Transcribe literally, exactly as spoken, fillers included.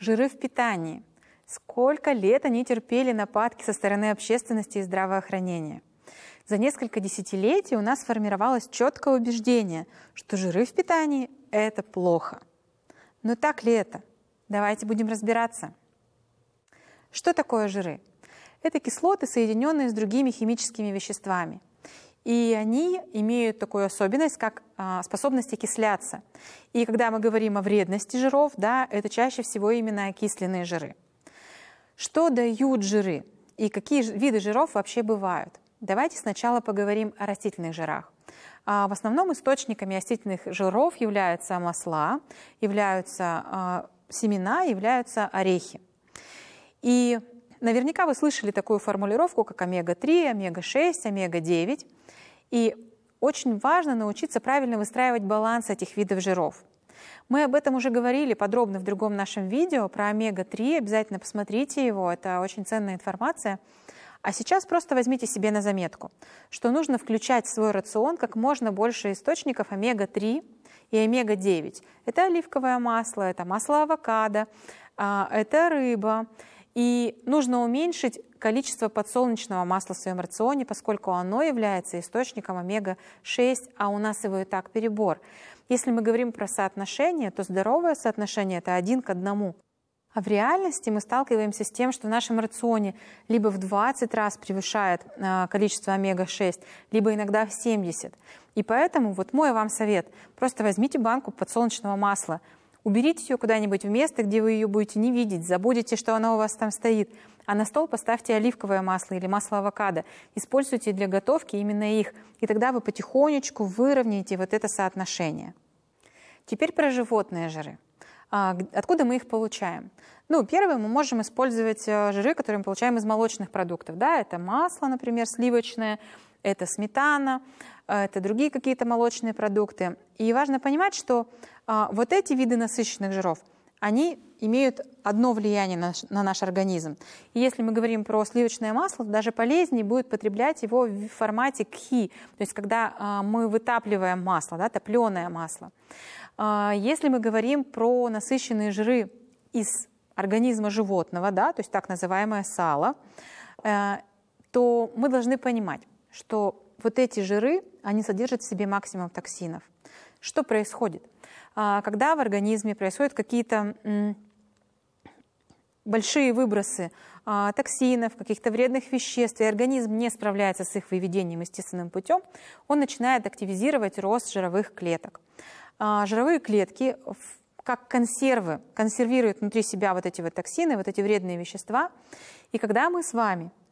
Жиры в питании. Сколько лет они терпели нападки со стороны общественности и здравоохранения. За несколько десятилетий у нас сформировалось четкое убеждение, что жиры в питании – это плохо. Но так ли это? Давайте будем разбираться. Что такое жиры? Это кислоты, соединенные с другими химическими веществами. И они имеют такую особенность, как а, способность окисляться. И когда мы говорим о вредности жиров, да, это чаще всего именно окисленные жиры. Что дают жиры и какие виды жиров вообще бывают? Давайте сначала поговорим о растительных жирах. А, в основном источниками растительных жиров являются масла, являются а, семена, являются орехи. И наверняка вы слышали такую формулировку, как омега три, омега шесть, омега девять. И очень важно научиться правильно выстраивать баланс этих видов жиров. Мы об этом уже говорили подробно в другом нашем видео про омега три. Обязательно посмотрите его, это очень ценная информация. А сейчас просто возьмите себе на заметку, что нужно включать в свой рацион как можно больше источников омега три и омега девять. Это оливковое масло, это масло авокадо, это рыба. И нужно уменьшить количество подсолнечного масла в своем рационе, поскольку оно является источником омега шесть, а у нас его и так перебор. Если мы говорим про соотношение, то здоровое соотношение – это один к одному. А в реальности мы сталкиваемся с тем, что в нашем рационе либо в двадцать раз превышает количество омега шесть, либо иногда в семьдесят. И поэтому вот мой вам совет – просто возьмите банку подсолнечного масла, уберите ее куда-нибудь в место, где вы ее будете не видеть, забудете, что она у вас там стоит, а на стол поставьте оливковое масло или масло авокадо. Используйте для готовки именно их, и тогда вы потихонечку выровняете вот это соотношение. Теперь про животные жиры. Откуда мы их получаем? Ну, первое, мы можем использовать жиры, которые мы получаем из молочных продуктов. Да, это масло, например, сливочное, это сметана, это другие какие-то молочные продукты. И важно понимать, что а, вот эти виды насыщенных жиров, они имеют одно влияние на, на наш организм. И если мы говорим про сливочное масло, то даже полезнее будет потреблять его в формате кхи, то есть когда а, мы вытапливаем масло, да, топленое масло. А, если мы говорим про насыщенные жиры из организма животного, да, то есть так называемое сало, а, то мы должны понимать, что вот эти жиры, они содержат в себе максимум токсинов. Что происходит? Когда в организме происходят какие-то большие выбросы токсинов, каких-то вредных веществ, и организм не справляется с их выведением естественным путем, он начинает активизировать рост жировых клеток. Жировые клетки, как консервы, консервируют внутри себя вот эти вот токсины, вот эти вредные вещества. И когда мы с вами